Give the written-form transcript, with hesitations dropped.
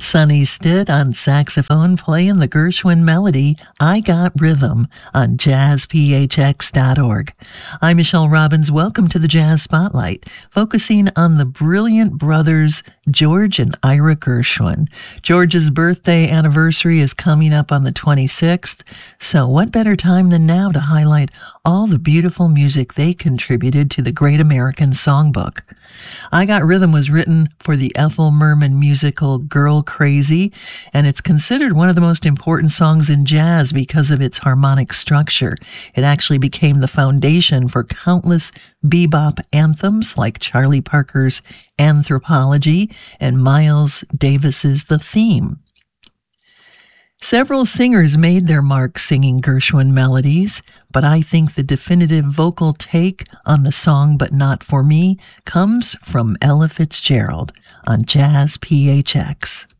Sonny Stitt on saxophone playing the Gershwin melody, I Got Rhythm, on jazzphx.org. I'm Michelle Robbins. Welcome to the Jazz Spotlight, focusing on the brilliant brothers George and Ira Gershwin. George's birthday anniversary is coming up on the 26th, so what better time than now to highlight all the beautiful music they contributed to the Great American Songbook. I Got Rhythm was written for the Ethel Merman musical Girl Crazy, and it's considered one of the most important songs in jazz because of its harmonic structure. It actually became the foundation for countless bebop anthems like Charlie Parker's Anthropology and Miles Davis's The Theme. Several singers made their mark singing Gershwin melodies, but I think the definitive vocal take on the song But Not For Me comes from Ella Fitzgerald on Jazz PHX.